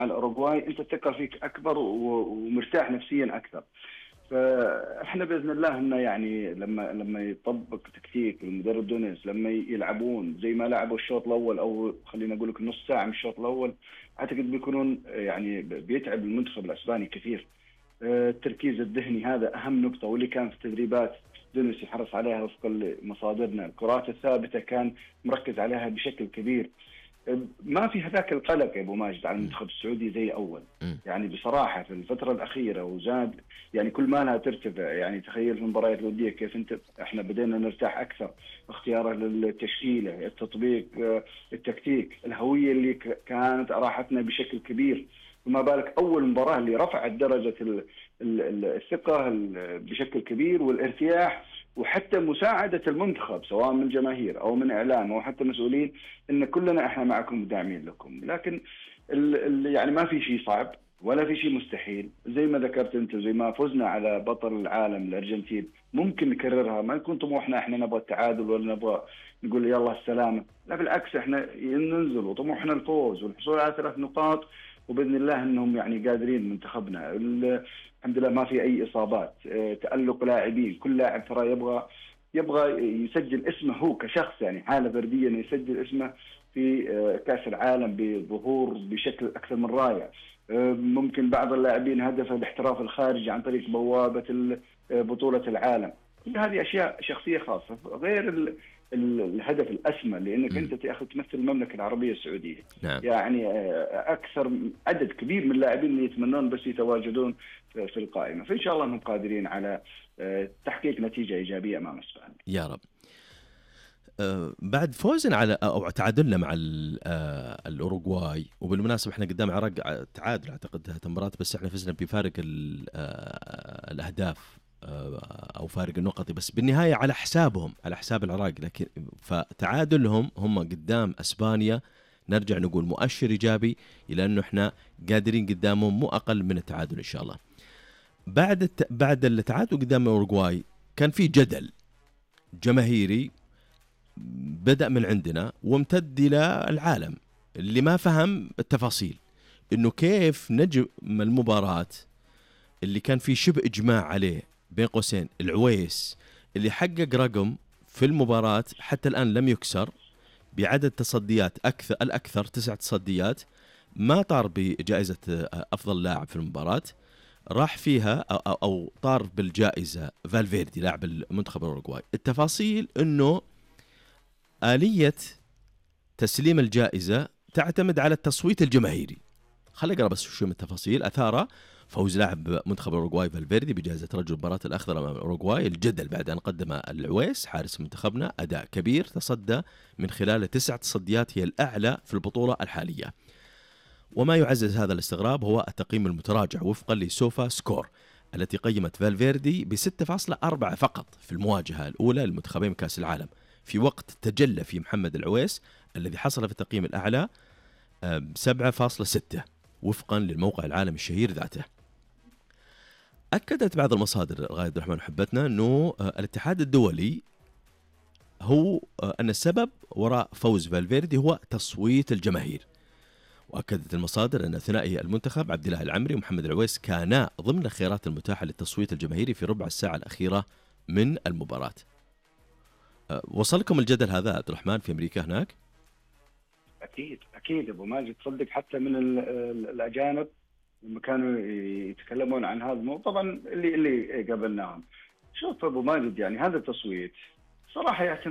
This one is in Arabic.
الأوروغواي أنت الثقة فيك أكبر ومرتاح نفسيا أكثر. فاحنا باذن الله انه يعني لما يطبق تكتيك المدرب دونيز، لما يلعبون زي ما لعبوا الشوط الاول، او خلينا اقول لك نص ساعه من الشوط الاول، اعتقد بيكونون يعني بيتعب المنتخب الاسباني كثير. التركيز الذهني هذا اهم نقطه، واللي كان في التدريبات دونيز يحرص عليها وفق مصادرنا. الكرات الثابته كان مركز عليها بشكل كبير. ما في هذاك القلق يا ابو ماجد على المنتخب السعودي زي اول. يعني بصراحه في الفتره الاخيره وزاد، يعني كل ما لها ترتفع. يعني تخيل في المباريات الوديه كيف احنا بدينا نرتاح اكثر، اختياره للتشكيله، التطبيق، التكتيك، الهويه اللي كانت اراحتنا بشكل كبير. وما بالك اول مباراه اللي رفعت درجه الثقه بشكل كبير والارتياح، وحتى مساعدة المنتخب سواء من جماهير أو من إعلام أو حتى مسؤولين، إن كلنا إحنا معكم وداعمين لكم. لكن يعني ما في شيء صعب ولا في شيء مستحيل. زي ما ذكرت أنت، زي ما فزنا على بطل العالم الأرجنتين ممكن نكررها. ما يكون طموحنا إحنا نبغى التعادل ولا نبغى نقول يلا السلامة، لا بالعكس، إحنا ننزل وطموحنا الفوز والحصول على 3 نقاط، وباذن الله انهم يعني قادرين. منتخبنا الحمد لله ما في اي اصابات، تالق لاعبين، كل لاعب ترى يبغى يسجل اسمه هو كشخص، يعني حاله فرديه انه يسجل اسمه في كاس العالم بظهور بشكل اكثر من رائع. ممكن بعض اللاعبين هدف الاحتراف الخارجي عن طريق بوابه بطوله العالم. كل هذه اشياء شخصيه خاصه غير الهدف الاسمى، لانك انت تمثل المملكه العربيه السعوديه. نعم. يعني اكثر عدد كبير من اللاعبين اللي يتمنون بس يتواجدون في القائمه، فان شاء الله انهم قادرين على تحقيق نتيجه ايجابيه امام اسبانيا. يا رب. بعد فوزنا على او تعادلنا مع الاوروغواي، وبالمناسبه احنا قدام عراق تعادل اعتقد مباراه، بس احنا فزنا بفارق الاهداف او فارق النقط، بس بالنهايه على حسابهم، على حساب العراق. لكن فتعادلهم هم قدام اسبانيا نرجع نقول مؤشر ايجابي الى انه احنا قادرين قدامهم مو اقل من التعادل ان شاء الله. بعد التعادل قدام الاوروغواي كان في جدل جماهيري بدأ من عندنا وامتد إلى العالم اللي ما فهم التفاصيل، إنه كيف نجم المباراة اللي كان في شبه إجماع عليه بين قوسين العويس، اللي حقق رقم في المباراة حتى الآن لم يكسر بعدد تصديات الأكثر 9 تصديات، ما طار بجائزة أفضل لاعب في المباراة، راح فيها أو طار بالجائزة فالفيردي لاعب المنتخب الأوروغواي. التفاصيل إنه آلية تسليم الجائزة تعتمد على التصويت الجماهيري. خلي أقرأ بس شو من التفاصيل. أثار فوز لاعب منتخب الأوروغواي فالفيردي بجائزة رجل المباراة الأخضر أمام الأوروغواي الجدل بعد أن قدم العويس حارس منتخبنا أداء كبير تصدى من خلال 9 تصديات هي الأعلى في البطولة الحالية. وما يعزز هذا الاستغراب هو التقييم المتراجع وفقا لسوفا سكور التي قيمت فالفيردي ب6.4 فقط في المواجهة الأولى للمنتخبين كأس العالم، في وقت تجلى في محمد العويس الذي حصل في التقييم الأعلى 7.6 وفقا للموقع العالمي الشهير ذاته. أكدت بعض المصادر غاية عبد الرحمن حبتنا أنه الاتحاد الدولي هو أن السبب وراء فوز فالفيردي هو تصويت الجماهير. وأكدت المصادر أن ثنائي المنتخب عبد الله العمري ومحمد العويس كانا ضمن الخيارات المتاحة للتصويت الجماهيري في ربع الساعة الأخيرة من المباراة. وصلكم الجدل هذا عبد الرحمن في أمريكا هناك؟ أكيد أبو ماجد، تصدق حتى من الأجانب لما كانوا يتكلمون عن هذا الموضوع، طبعا اللي قابلناهم. شوف أبو ماجد، يعني هذا التصويت صراحة يعتمد